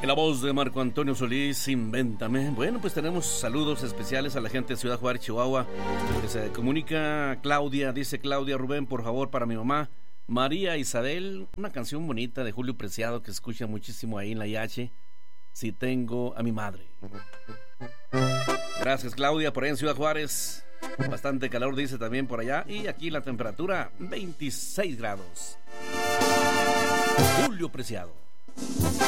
En la voz de Marco Antonio Solís, Invéntame. Bueno, pues tenemos saludos especiales a la gente de Ciudad Juárez, Chihuahua, que se comunica Claudia. Dice Claudia: Rubén, por favor, para mi mamá María Isabel, una canción bonita de Julio Preciado que se escucha muchísimo ahí en la IH. Si tengo a mi madre. Gracias, Claudia, por ahí en Ciudad Juárez. Bastante calor, dice también por allá. Y aquí la temperatura, 26 grados. Julio Preciado.